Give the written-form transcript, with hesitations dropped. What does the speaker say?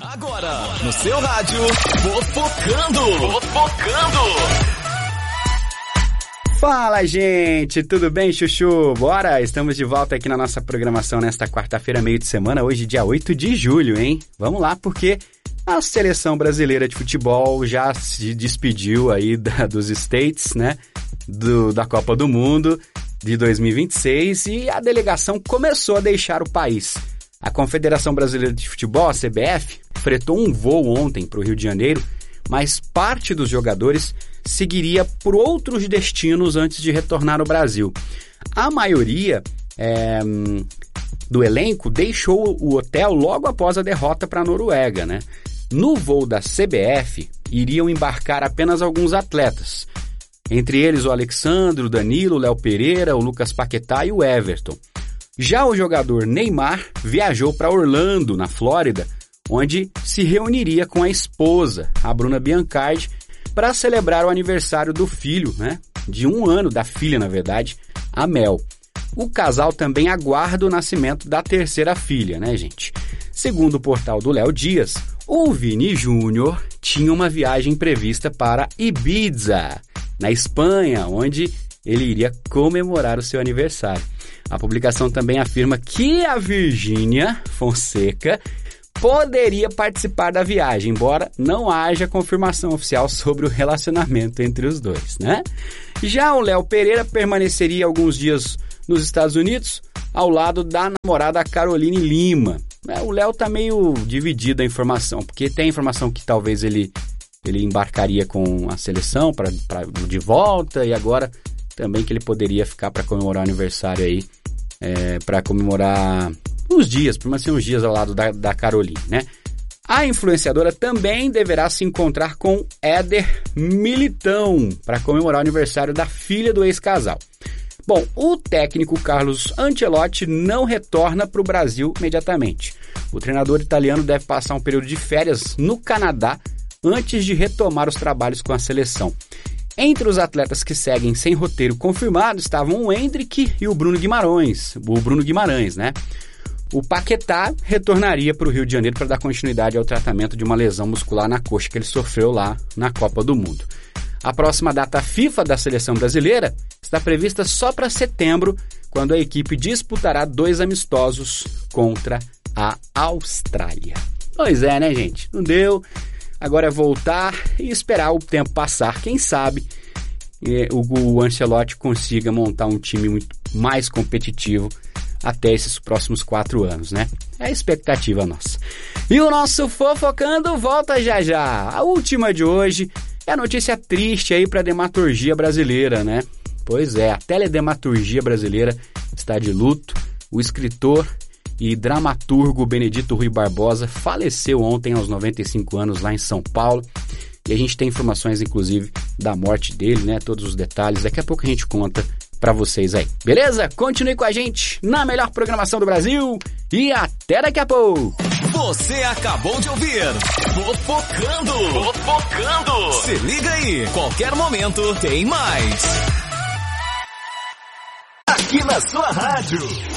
Agora, no seu rádio, Fofocando. Fala, gente, tudo bem, chuchu? Bora? Estamos de volta aqui na nossa programação nesta quarta-feira, meio de semana, hoje dia 8 de julho, hein? Vamos lá, porque a seleção brasileira de futebol já se despediu aí dos States, né? Da Copa do Mundo de 2026 e a delegação começou a deixar o país. A Confederação Brasileira de Futebol, a CBF, fretou um voo ontem para o Rio de Janeiro, mas parte dos jogadores seguiria por outros destinos antes de retornar ao Brasil. A maioria do elenco deixou o hotel logo após a derrota para a Noruega, né? No voo da CBF, iriam embarcar apenas alguns atletas, entre eles o Alexandre, o Danilo, o Léo Pereira, o Lucas Paquetá e o Everton. Já o jogador Neymar viajou para Orlando, na Flórida, onde se reuniria com a esposa, a Bruna Biancardi, para celebrar o aniversário do filho, né? De 1 ano, da filha, na verdade, a Mel. O casal também aguarda o nascimento da terceira filha, né, gente? Segundo o portal do Léo Dias, o Vini Júnior tinha uma viagem prevista para Ibiza, na Espanha, onde ele iria comemorar o seu aniversário. A publicação também afirma que a Virgínia Fonseca poderia participar da viagem, embora não haja confirmação oficial sobre o relacionamento entre os dois, né? Já o Léo Pereira permaneceria alguns dias nos Estados Unidos, ao lado da namorada Caroline Lima. O Léo tá meio dividido a informação, porque tem informação que talvez ele embarcaria com a seleção de volta, e agora também que ele poderia ficar para comemorar o aniversário aí, para comemorar uns dias ao lado da Caroline, né? A influenciadora também deverá se encontrar com Éder Militão para comemorar o aniversário da filha do ex-casal. Bom, o técnico Carlos Ancelotti não retorna para o Brasil imediatamente. O treinador italiano deve passar um período de férias no Canadá antes de retomar os trabalhos com a seleção. Entre os atletas que seguem sem roteiro confirmado estavam o Endrick e o Bruno Guimarães, né? O Paquetá retornaria para o Rio de Janeiro para dar continuidade ao tratamento de uma lesão muscular na coxa que ele sofreu lá na Copa do Mundo. A próxima data FIFA da seleção brasileira está prevista só para setembro, quando a equipe disputará 2 amistosos contra a Austrália. Pois é, né, gente? Não deu. Agora é voltar e esperar o tempo passar. Quem sabe o Ancelotti consiga montar um time muito mais competitivo até esses próximos 4 anos, né? É a expectativa nossa. E o nosso Fofocando volta já já. A última de hoje é a notícia triste aí para a dramaturgia brasileira, né? Pois é, a teledramaturgia brasileira está de luto. O escritor e dramaturgo Benedito Rui Barbosa faleceu ontem aos 95 anos lá em São Paulo. E a gente tem informações, inclusive, da morte dele, né? Todos os detalhes. Daqui a pouco a gente conta pra vocês aí. Beleza? Continue com a gente na melhor programação do Brasil e até daqui a pouco. Você acabou de ouvir Fofocando. Se liga aí, qualquer momento tem mais. Aqui na sua rádio.